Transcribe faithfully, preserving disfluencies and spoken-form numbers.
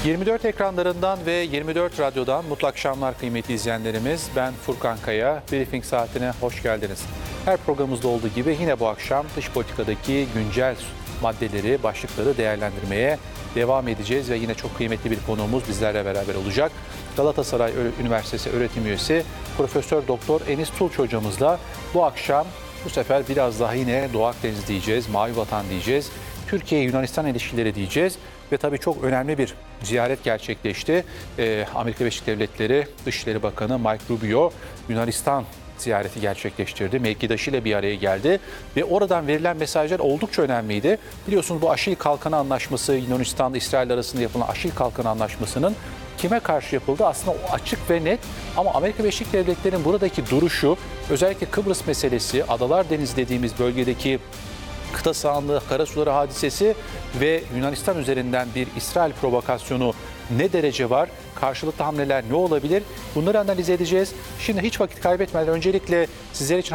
yirmi dört ekranlarından ve yirmi dört radyodan mutlu akşamlar kıymetli izleyenlerimiz. Ben Furkan Kaya. Briefing saatine hoş geldiniz. Her programımızda olduğu gibi yine bu akşam dış politikadaki güncel maddeleri, başlıkları değerlendirmeye devam edeceğiz ve yine çok kıymetli bir konuğumuz bizlerle beraber olacak. Galatasaray Üniversitesi öğretim üyesi Profesör Doktor Enis Tulç hocamızla bu akşam bu sefer biraz daha yine Doğu Akdeniz diyeceğiz, Mavi Vatan diyeceğiz, Türkiye-Yunanistan ilişkileri diyeceğiz. Ve tabii çok önemli bir ziyaret gerçekleşti. Ee, Amerika Birleşik Devletleri Dışişleri Bakanı Mike Rubio Yunanistan ziyareti gerçekleştirdi. Mevkidaşıyla bir araya geldi ve oradan verilen mesajlar oldukça önemliydi. Biliyorsunuz bu Aşil Kalkanı Anlaşması, Yunanistan İsrail arasında yapılan Aşil Kalkanı Anlaşması'nın kime karşı yapıldı? Aslında o açık ve net, ama Amerika Birleşik Devletleri'nin buradaki duruşu, özellikle Kıbrıs meselesi, Adalar Denizi dediğimiz bölgedeki kıta sahanlığı, karasuları hadisesi ve Yunanistan üzerinden bir İsrail provokasyonu ne derece var? Karşılıklı hamleler ne olabilir? Bunları analiz edeceğiz. Şimdi hiç vakit kaybetmeden öncelikle sizler için